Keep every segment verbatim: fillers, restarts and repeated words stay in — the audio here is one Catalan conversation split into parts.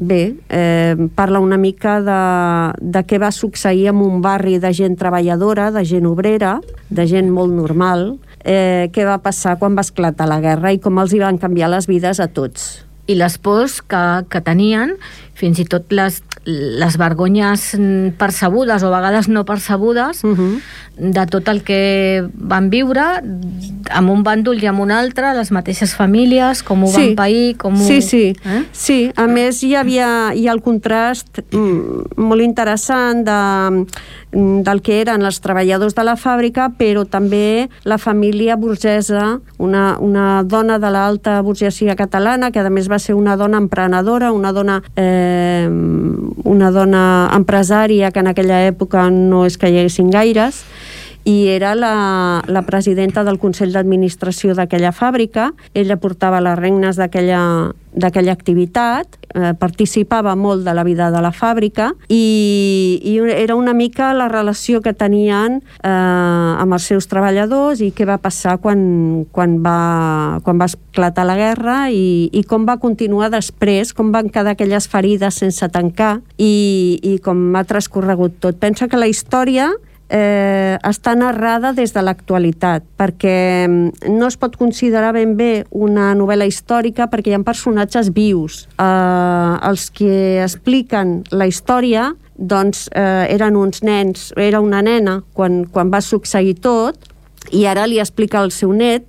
bé, eh, parla una mica de, de què va succeir en un barri de gent treballadora, de gent obrera, de gent molt normal, eh, què va passar quan va esclatar la guerra i com els hi van canviar les vides a tots. I les pors que, que tenien, fins i tot les, les vergonyes percebudes o a vegades no percebudes, uh-huh. de tot el que van viure amb un bàndol i amb un altre, les mateixes famílies, com ho sí. van pair, com ho... Sí, sí. Eh? Sí, a més hi havia hi ha el contrast mm, molt interessant de, del que eren els treballadors de la fàbrica, però també la família burgesa, una, una dona de l'alta burgesia catalana, que a més va ser una dona emprenedora, una dona, eh, una dona empresària, que en aquella època no és que hi haguessin gaires, i era la, la presidenta del Consell d'Administració d'aquella fàbrica. Ella portava les regnes d'aquella d'aquella activitat, eh, participava molt de la vida de la fàbrica i, i era una mica la relació que tenien eh, amb els seus treballadors i què va passar quan, quan, va, quan va esclatar la guerra i, i com va continuar després, com van quedar aquelles ferides sense tancar i, i com ha transcorregut tot. Pensa que la història Eh, està narrada des de l'actualitat, perquè no es pot considerar ben bé una novel·la històrica perquè hi ha personatges vius. Eh, els que expliquen la història doncs eh, eren uns nens, era una nena quan, quan va succeir tot, i ara li explica el seu net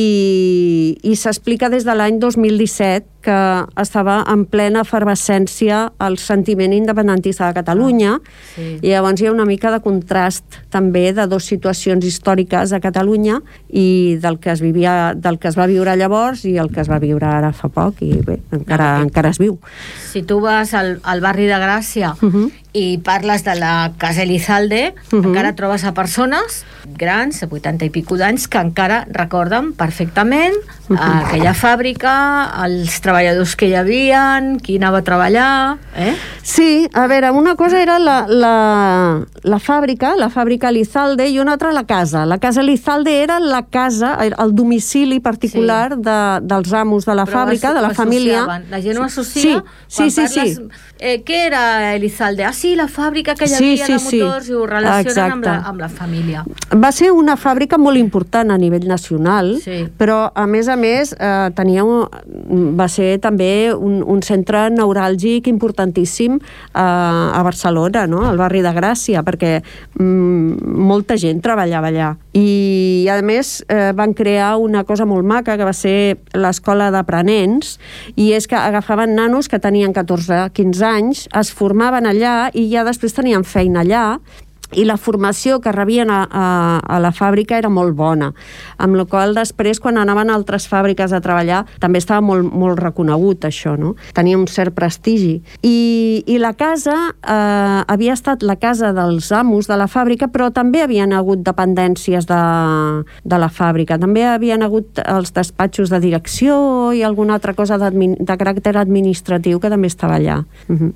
i, i s'explica des de l'any dos mil disset que estava en plena efervescència el sentiment independentista de Catalunya. Ah, sí. I llavors hi ha una mica de contrast també de dues situacions històriques a Catalunya i del que es vivia, del que es va viure llavors i el que es va viure ara fa poc i bé, encara, no, encara es viu. Si tu vas al, al barri de Gràcia uh-huh. i parles de la Casa Elizalde, uh-huh. encara trobes a persones grans, de vuitanta i pico d'anys, que encara recorden perfectament uh-huh. aquella fàbrica, els treballadors que hi havia, qui anava a treballar... Eh? Sí, a veure, una cosa era la, la, la fàbrica, la fàbrica Elizalde, i una altra la casa. La casa Elizalde era la casa, el domicili particular sí. de, dels amos de la Però fàbrica, de la família. La gent ho associa sí, quan sí, sí, parles... Sí. Eh, què era Elizalde? Ah, sí, la fàbrica que hi havia sí, sí, de motors sí. i ho relacionen amb la, amb la família. Va ser una fàbrica molt important a nivell nacional, sí. però a més a més eh, tenia un, va ser també un, un centre neuràlgic importantíssim eh, a Barcelona, no? Al barri de Gràcia, perquè mm, molta gent treballava allà. I a més eh, van crear una cosa molt maca que va ser l'escola d'aprenents, i és que agafaven nanos que tenien catorze quinze anys, es formaven allà i ja després tenien feina allà, i la formació que rebien a, a, a la fàbrica era molt bona, amb la qual després quan anaven a altres fàbriques a treballar també estava molt, molt reconegut això, no? Tenia un cert prestigi. I, i la casa eh, havia estat la casa dels amos de la fàbrica, però també havien hagut dependències de, de la fàbrica, també havien hagut els despatxos de direcció i alguna altra cosa de caràcter administratiu que també estava allà. Uh-huh.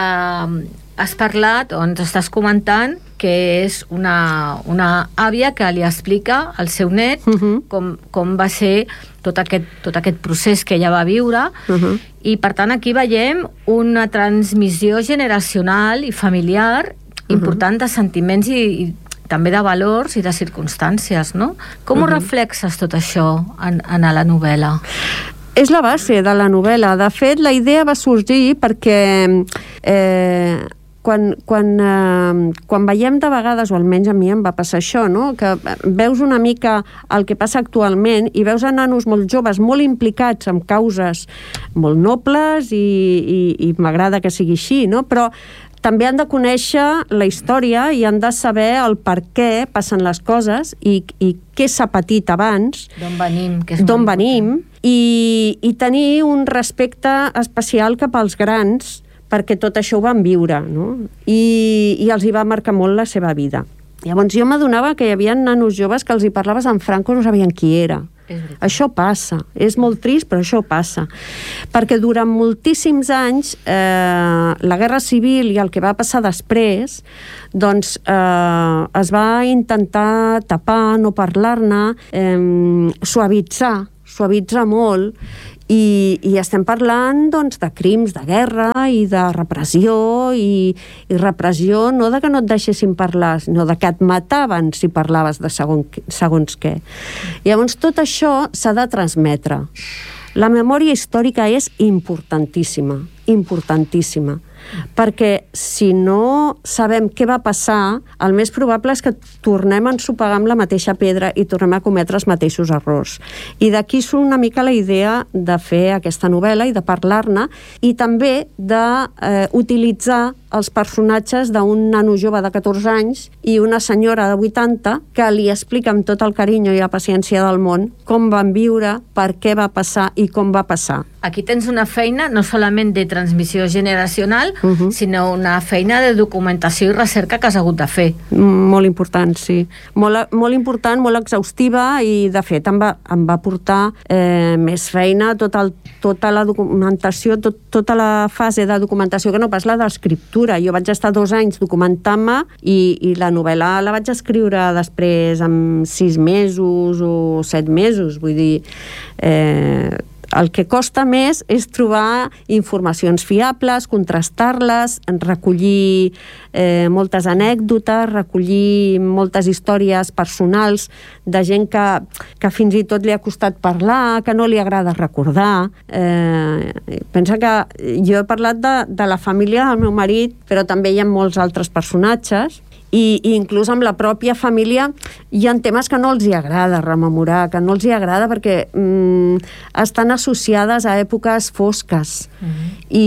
Uh, has parlat, o ens estàs comentant que és una, una àvia que li explica al seu net uh-huh. com, com va ser tot aquest, tot aquest procés que ella va viure uh-huh. i per tant aquí veiem una transmissió generacional i familiar important uh-huh. de sentiments i, i també de valors i de circumstàncies, no? Com uh-huh. ho reflexes tot això en, en la novel·la? És la base de la novel·la. De fet, la idea va sorgir perquè eh, quan, quan, eh, quan veiem de vegades, o almenys a mi em va passar això, no? Que veus una mica el que passa actualment i veus a nanos molt joves, molt implicats en causes molt nobles i, i, i m'agrada que sigui així, no? Però també han de conèixer la història i han de saber el per què passen les coses i, i què s'ha patit abans, d'on venim, que és d'on venim i, i tenir un respecte especial cap als grans perquè tot això ho van viure, no? I, i els hi va marcar molt la seva vida. Llavors jo m'adonava que hi havia nanos joves que els hi parlaves en franco, no sabien qui era. Això passa, és molt trist, però això passa. Perquè durant moltíssims anys eh, la guerra civil i el que va passar després, doncs eh, es va intentar tapar, no parlar-ne, eh, suavitzar, suavitzar molt, I, i estem parlant doncs, de crims de guerra i de repressió i, i repressió no de que no et deixessin parlar, sinó de que et mataven si parlaves de segons, segons què. Llavors tot això s'ha de transmetre. La memòria històrica és importantíssima, importantíssima, perquè si no sabem què va passar, el més probable és que tornem a ensopegar amb la mateixa pedra i tornem a cometre els mateixos errors. I d'aquí surt una mica la idea de fer aquesta novel·la i de parlar-ne, i també d'utilitzar eh, els personatges d'un nano jove de catorze anys i una senyora de vuitanta que li explica amb tot el carinyo i la paciència del món com van viure, per què va passar i com va passar. Aquí tens una feina no solament de transmissió generacional, uh-huh. sinó una feina de documentació i recerca que has hagut de fer. Molt important, sí. Molt, molt important, molt exhaustiva, i de fet em va, em va portar eh, més feina tot el, tota la documentació, tot, tota la fase de documentació, que no pas la d'escriptura. Jo vaig estar dos anys documentant-me i, i la novel·la la vaig escriure després en sis mesos o set mesos. Vull dir, eh, el que costa més és trobar informacions fiables, contrastar-les, recollir eh, moltes anècdotes, recollir moltes històries personals de gent que, que fins i tot li ha costat parlar, que no li agrada recordar. Eh, pensa que jo he parlat de, de la família del meu marit, però també hi ha molts altres personatges, i, i inclús amb la pròpia família hi ha temes que no els hi agrada rememorar, que no els hi agrada perquè mm, estan associades a èpoques fosques mm-hmm.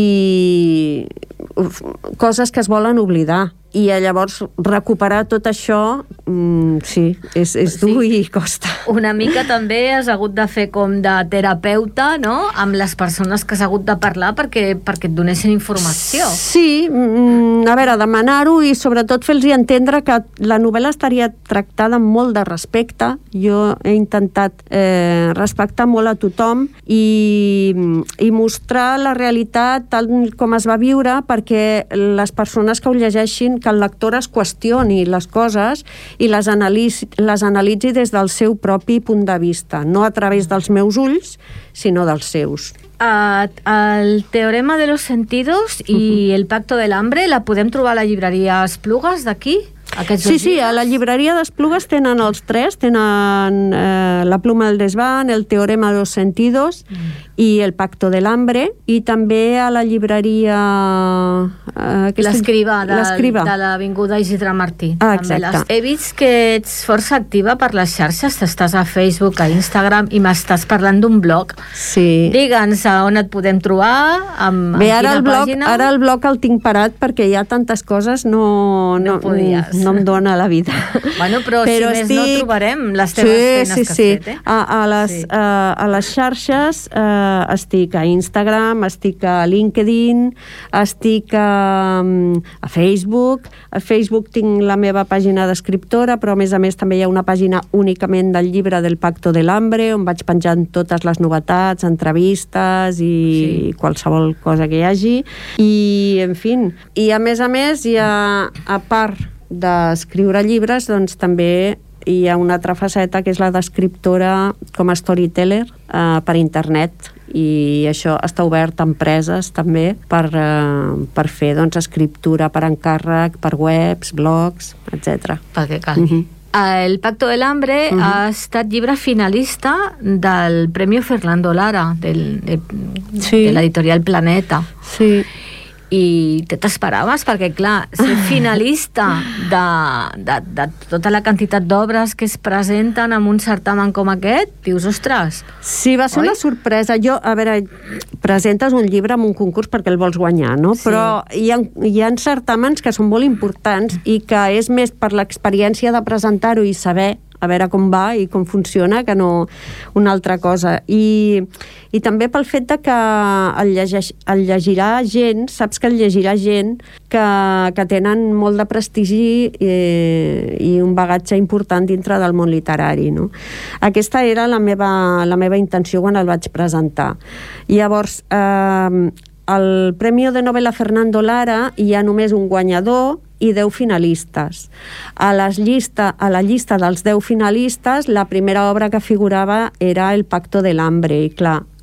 i uf, coses que es volen oblidar. I llavors recuperar tot això, mm, sí, és, és dur sí. i costa. Una mica també has hagut de fer com de terapeuta, no?, amb les persones que has hagut de parlar perquè, perquè et donessin informació. Sí, mm, a veure, demanar-ho i sobretot fer-los entendre que la novel·la estaria tractada amb molt de respecte. Jo he intentat eh, respectar molt a tothom i, i mostrar la realitat tal com es va viure perquè les persones que ho llegeixin, que el lector es qüestioni les coses i les analitzi, les analitzi des del seu propi punt de vista, no a través dels meus ulls, sinó dels seus. Uh, el Teorema de los Sentidos i uh-huh. el Pacto del Hambre la podem trobar a la llibreria Esplugues d'aquí? Sí, sí, a la llibreria d'Esplugues tenen els tres, tenen eh, La pluma del desván, El teorema de los sentidos mm. i El pacto del hambre, i també a la llibreria eh, L'Escriba, de, de l'avinguda Isidre Martí. Ah, exacte. He vist que ets força activa per les xarxes, estàs a Facebook, a Instagram, i m'estàs parlant d'un blog. Sí. Digue'ns a on et podem trobar, amb, Bé, amb ara quina el blog, pàgina. Ara el blog el tinc parat perquè hi ha tantes coses, no, no, no podies. No em dóna la vida. Bueno, però, però si estic... més no trobarem les teves sí, feines sí, que has sí. fet, eh? A, a, les, sí. a, a les xarxes eh, estic a Instagram, estic a LinkedIn, estic a, a Facebook. A Facebook tinc la meva pàgina d'escriptora, però a més a més també hi ha una pàgina únicament del llibre del Pacto del Hambre, on vaig penjant totes les novetats, entrevistes i sí. qualsevol cosa que hi hagi. I, en fi, i a més a més hi ha, a part d'escriure llibres, doncs també hi ha una altra faceta que és la d'escriptora com a storyteller eh, per internet, i això està obert a empreses també per, eh, per fer doncs, escriptura per encàrrec, per webs, blogs, etcètera. Perquè calgui. Uh-huh. El Pacto del Hambre uh-huh. ha estat llibre finalista del Premio Fernando Lara del, de, sí. de l'editorial Planeta. Sí. I te t'esperaves? Perquè, clar, ser finalista de, de, de tota la quantitat d'obres que es presenten en un certamen com aquest, dius, ostres... Sí, va ser Oi? Una sorpresa. Jo, a veure, presentes un llibre en un concurs perquè el vols guanyar, no? Sí. Però hi ha, hi ha certàmens que són molt importants i que és més per l'experiència de presentar-ho i saber a veure com va i com funciona, que no una altra cosa. I, i també pel fet de que el, llegeix, el llegirà gent, saps que el llegirà gent que, que tenen molt de prestigi i, i un bagatge important dintre del món literari, no? Aquesta era la meva, la meva intenció quan el vaig presentar. Llavors, eh, al Premio de Novela Fernando Lara hi ha només un guanyador i deu finalistes. A, les llista, a la llista dels deu finalistes, la primera obra que figurava era El Pacto del Hambre, i clar,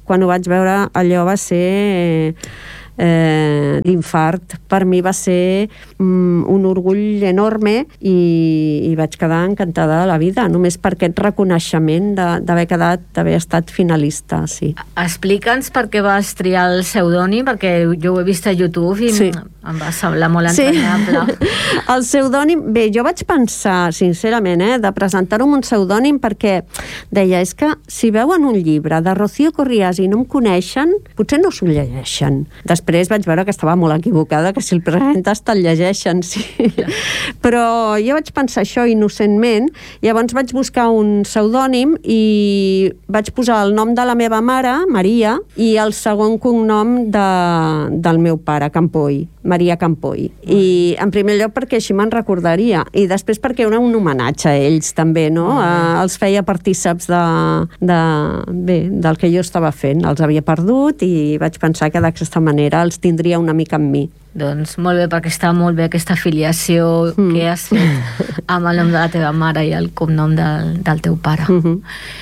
quan ho vaig veure, allò va ser... Eh, l'infart per mi va ser mm, un orgull enorme i, i vaig quedar encantada de la vida, només per aquest reconeixement d'haver quedat, d'haver estat finalista, sí. Explica'ns per què vas triar el pseudònim, perquè jo ho he vist a YouTube i sí. em va semblar molt entranyable. Sí. El pseudònim, bé, jo vaig pensar, sincerament, eh, de presentar-ho amb un pseudònim perquè deia, és que si veuen un llibre de Rocío Corrias i no em coneixen, potser no s'ho llegeixen. Després vaig veure que estava molt equivocada, que si el presentes te'l llegeixen, sí. Ja. Però jo vaig pensar això innocentment, llavors vaig buscar un pseudònim i vaig posar el nom de la meva mare, Maria, i el segon cognom de, del meu pare, Campoy, Maria Campoy. I en primer lloc perquè així me'n recordaria, i després perquè era un homenatge a ells també, no? Uh, els feia partíceps de, de, bé, del que jo estava fent, els havia perdut i vaig pensar que d'aquesta manera els tindria una mica amb mi. Doncs molt bé, perquè està molt bé aquesta afiliació mm. que has fet amb el nom de la teva mare i el cognom del, del teu pare. Mm-hmm.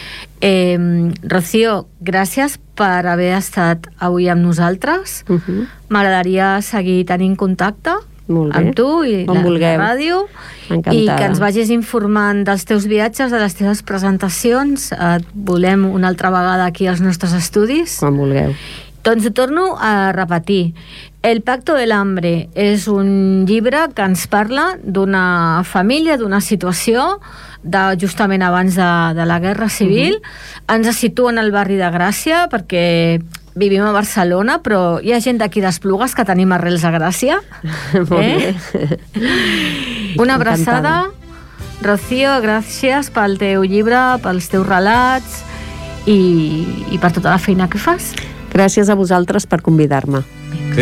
eh, Rocío, gràcies per haver estat avui amb nosaltres. Mm-hmm. M'agradaria seguir tenint contacte amb tu i la, la ràdio. Encantada. I que ens vagis informant dels teus viatges, de les teves presentacions. Et volem una altra vegada aquí als nostres estudis. Quan vulgueu. Doncs ho torno a repetir. El Pacto del Hambre és un llibre que ens parla d'una família, d'una situació de, justament abans de, de la Guerra Civil. Uh-huh. Ens situa en el barri de Gràcia perquè vivim a Barcelona, però hi ha gent d'aquí d'Esplugues que tenim arrels a Gràcia. Molt eh? bé. Una abraçada. Rocío, gràcies pel teu llibre, pels teus relats i, i per tota la feina que fas. Gràcies a vosaltres per convidar-me.